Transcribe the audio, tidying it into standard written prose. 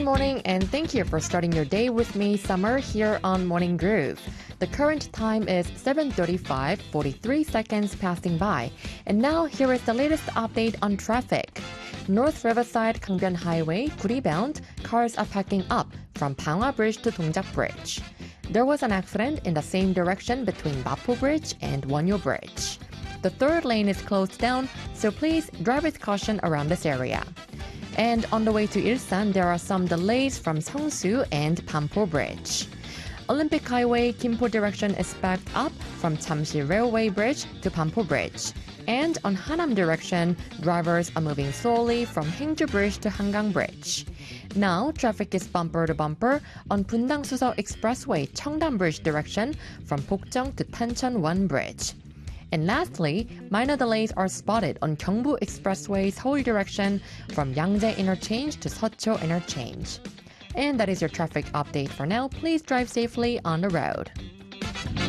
morning and thank you for starting your day with me, Summer, here on Morning Groove. The current time is 7:35, 43 seconds passing by. And now here is the latest update on traffic. North Riverside Gangbyeon Highway, Guri bound, cars are packing up from Panghwa Bridge to Dongjak Bridge. There was an accident in the same direction between Mapo Bridge and Wonyo Bridge. The third lane is closed down, so please drive with caution around this area. And on the way to Ilsan, there are some delays from Seongsu and Pampo Bridge. Olympic Highway, Gimpo direction is backed up from Jamsi Railway Bridge to Pampo Bridge. And on Hanam direction, drivers are moving slowly from Haengju Bridge to Hangang Bridge. Now, traffic is bumper to bumper on Bundang-Suseok Expressway, Cheongdam Bridge direction from Bokjeong to Tancheon 1 Bridge. And lastly, minor delays are spotted on Gyeongbu Expressway Seoul direction from Yangjae Interchange to Seocho Interchange. And that is your traffic update for now. Please drive safely on the road.